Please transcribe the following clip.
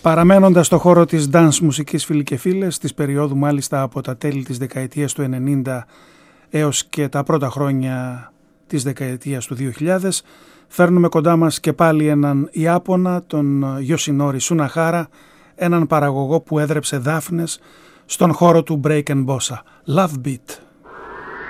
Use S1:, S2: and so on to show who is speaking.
S1: Παραμένοντας στο χώρο της dance μουσικής, φίλοι και φίλες, της περίοδου μάλιστα από τα τέλη της δεκαετίας του 90 έως και τα πρώτα χρόνια της δεκαετίας του 2000, φέρνουμε κοντά μας και πάλι έναν Ιάπωνα, τον Yoshinori Sunahara, έναν παραγωγό που έδρεψε δάφνες στον χώρο του break and bossa. Love Beat.